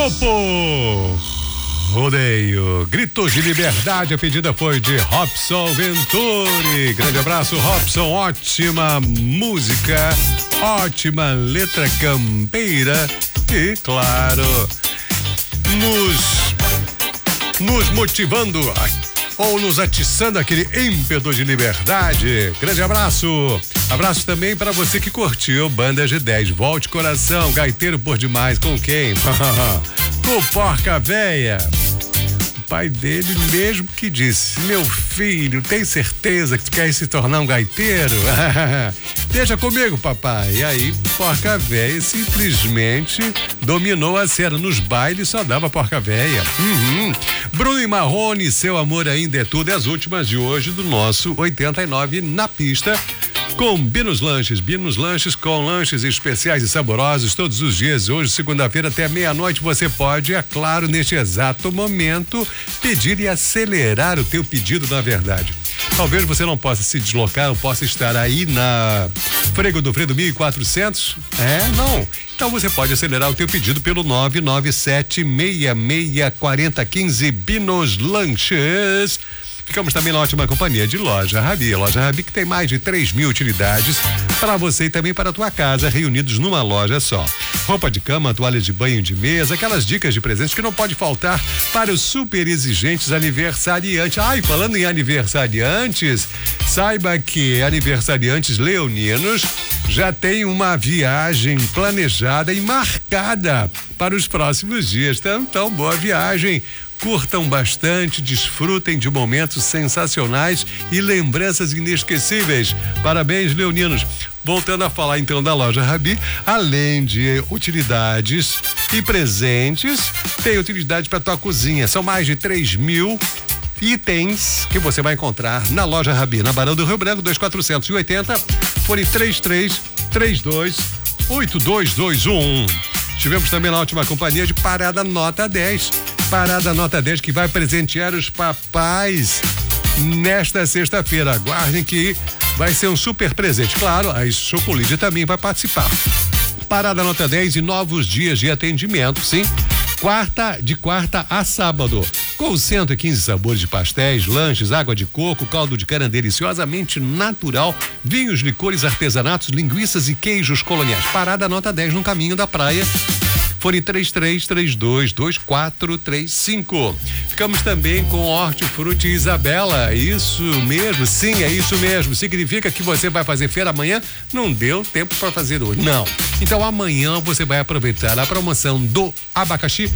Grupo Rodeio, gritos de liberdade, a pedida foi de Robson Venturi. Grande abraço, Robson, ótima música, ótima letra campeira e, claro, nos motivando ou nos atiçando aquele ímpeto de liberdade. Grande abraço. Abraço também para você que curtiu Banda G10. Volte coração, gaiteiro por demais. Com quem? Com o Porca Véia. O pai dele mesmo que disse: meu filho, tem certeza que tu quer se tornar um gaiteiro? Deixa comigo, papai. E aí, Porca Véia simplesmente dominou a cena. Nos bailes só dava Porca Véia. Bruno e Marrone, Seu Amor Ainda É Tudo. É as últimas de hoje do nosso 89 na pista. Com Binos Lanches com lanches especiais e saborosos todos os dias. Hoje, segunda-feira, até meia-noite, você pode, é claro, neste exato momento, pedir e acelerar o teu pedido, na verdade. Talvez você não possa se deslocar, ou possa estar aí na Frego do Fredo 1400. Não. Então você pode acelerar o teu pedido pelo 997664015 Binos Lanches. Ficamos também na ótima companhia de Loja Rabi. Loja Rabi que tem mais de 3.000 utilidades para você e também para a tua casa, reunidos numa loja só. Roupa de cama, toalha de banho de mesa, aquelas dicas de presentes que não pode faltar para os super exigentes aniversariantes. Falando em aniversariantes, saiba que aniversariantes leoninos já tem uma viagem planejada e marcada para os próximos dias. Então, boa viagem. Curtam bastante, desfrutem de momentos sensacionais e lembranças inesquecíveis. Parabéns, leoninos. Voltando a falar então da Loja Rabi, além de utilidades e presentes, tem utilidade para tua cozinha. São mais de 3.000 itens que você vai encontrar na Loja Rabi, na Barão do Rio Branco, 2480, fone 33328221. Tivemos também na última companhia de Parada Nota 10. Parada Nota 10 que vai presentear os papais nesta sexta-feira. Aguardem que vai ser um super presente. Claro, a Chocolide também vai participar. Parada Nota 10 e novos dias de atendimento, sim. De quarta a sábado, com 115 sabores de pastéis, lanches, água de coco, caldo de cana deliciosamente natural, vinhos, licores, artesanatos, linguiças e queijos coloniais. Parada Nota 10 no caminho da praia. Fone 33322435. Ficamos também com Hortifruti Isabela. Isso mesmo, sim, é isso mesmo. Significa que você vai fazer feira amanhã? Não deu tempo para fazer hoje. Não. Então amanhã você vai aproveitar a promoção do abacaxi